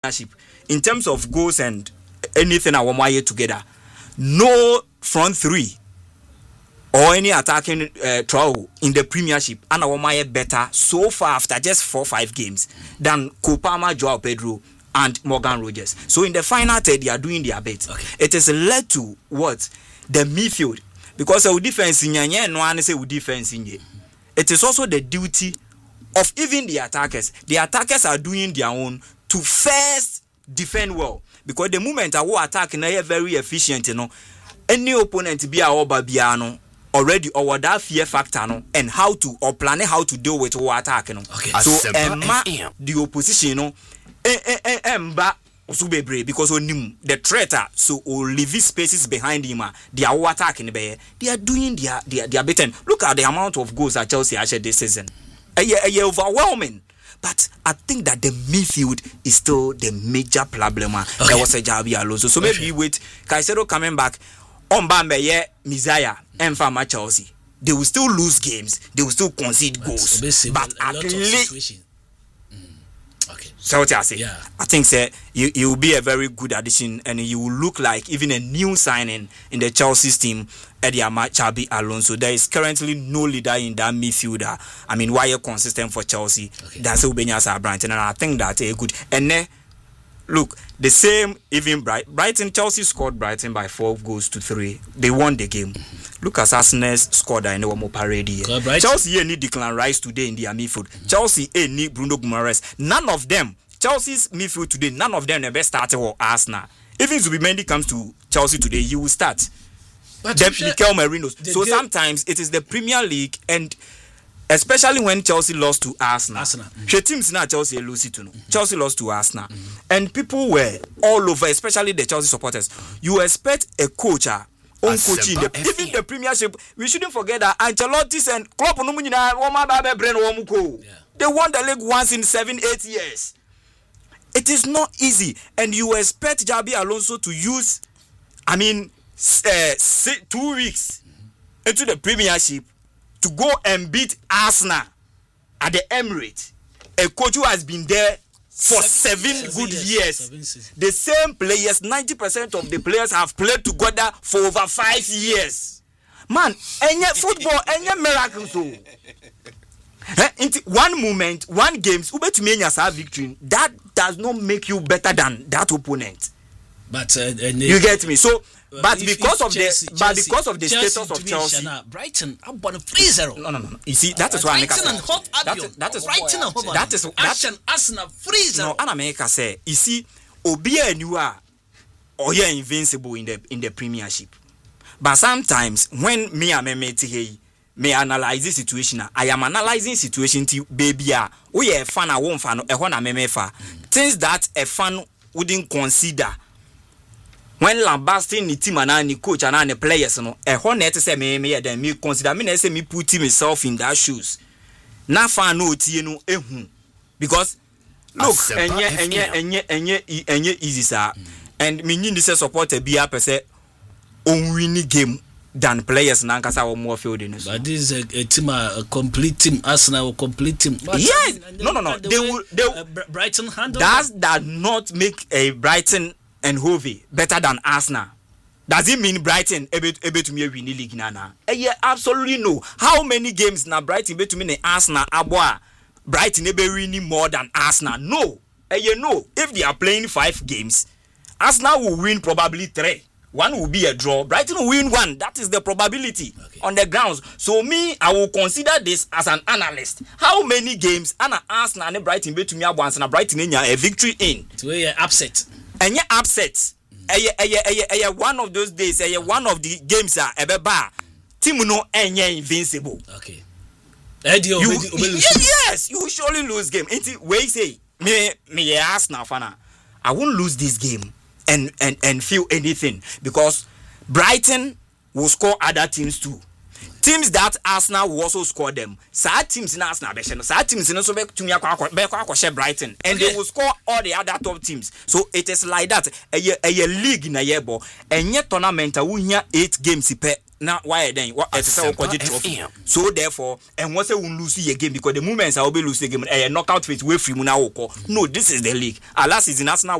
in terms of goals and anything I want together, no front three or any attacking trial in the Premiership and I want better so far after just 4-5 games than Kopama, Joao Pedro and Morgan Rogers. So in the final third, they are doing their bit. Okay. It has led to what? The midfield. Because our defense in no one say we defense in it is also the duty of even the attackers. The attackers are doing their own to first defend well. Because the moment I will attack and they are very efficient, any opponent be our babiano already or that fear factor and how to or plan how to deal with our attack. Okay. So the opposition because the threat so leave spaces behind him they are attacking they are doing their bit. Look at the amount of goals that Chelsea actually this season. Overwhelming. But I think that the midfield is still the major problem. There was a Xabi Alonso. So maybe with Caicedo coming back on Bambe Mizaya and Fama Chelsea, they will still lose games, they will still concede goals. But at least so what I say, I think you will be a very good addition and you will look like even a new signing in the Chelsea's team. Eddie Xabi Alonso. There is currently no leader in that midfielder. I mean, why are consistent for Chelsea? That's Ubenya Brighton, and I think that a good. And then, look, the same even Brighton. Chelsea scored Brighton by 4-3. They won the game. Look at Arsenal's scored and no more parade. Chelsea need Declan Rice today in their midfield. Chelsea need Bruno Guimaraes. None of them. Chelsea's midfield today. None of them the best starter or Arsenal. Even Zubimendi comes to Chelsea today, he will start. Mikel Merino. So sometimes it is the Premier League, and especially when Chelsea lost to Arsenal. Teams now Chelsea lose it to Chelsea lost to Arsenal, and people were all over, especially the Chelsea supporters. You expect a coach, even the Premiership. We shouldn't forget that Ancelotti's and Klopp they won the league once in 7-8 years. It is not easy, and you expect Xabi Alonso to use, 2 weeks into the Premiership to go and beat Arsenal at the Emirates. A coach who has been there for 7 good years. The same players, 90% of the players have played together for over 5 years. Man, any football, any miracles. One moment, one games, victory, that does not make you better than that opponent. But you get me? So. But because of the status of Chelsea, Brighton up on 3-0. No. You see, that is why I make that is Arsenal 3-0. No, America say, you see, Obia and you are or you're invincible in the Premiership. But sometimes when me analyze the situation, I am analyzing situation to baby we a fan, I won't fan, things that a fan wouldn't consider. When lambasting the team and the coach and the players, a honest say me then me consider me say me putting myself in that shoes. Na fan no because look enye easy sir, and me need to support a BR per se on winning game than players na nkasa or more fielding. But this is a team, a complete team. Arsenal will complete team. Yes, no. They will Brighton handle. Does that not make a Brighton and Hovey better than Arsenal? Does it mean Brighton able to me win the league now? Yeah, absolutely no. How many games now Brighton able to me Arsenal aboa? Brighton able winning more than Arsenal? No. No. If they are playing 5 games, Arsenal will win probably 3. 1 will be a draw. Brighton will win 1. That is the probability on the grounds. So me, I will consider this as an analyst. How many games Arsenal and Brighton able to me once and Brighton in a victory in? To upset. And you upset. One of those days, one of the games are team no invincible. Okay. Yes, you will surely lose game. Wait, say me ask now, Fana. I won't lose this game and feel anything because Brighton will score other teams too. Teams that Arsenal will also score them. Sad teams in Arsenal, sad teams in also to Brighton, and they will score all the other top teams. So it is like that. A league in a year, and yet tournament we 8 games now why then what trophy. So therefore and once you lose your game because the moments I will be losing game a knockout phase way free no, this is the league. Last season Arsenal